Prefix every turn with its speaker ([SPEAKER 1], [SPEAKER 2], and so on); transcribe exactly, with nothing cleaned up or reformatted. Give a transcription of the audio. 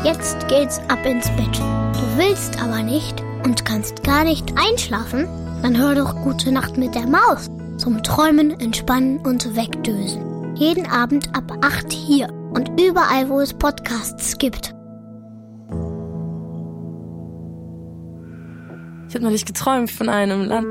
[SPEAKER 1] Jetzt geht's ab ins Bett. Du willst aber nicht und kannst gar nicht einschlafen? Dann hör doch Gute Nacht mit der Maus. Zum Träumen, Entspannen und Wegdösen. Jeden Abend ab acht hier und überall, wo es Podcasts gibt.
[SPEAKER 2] Ich habe neulich geträumt von einem Land,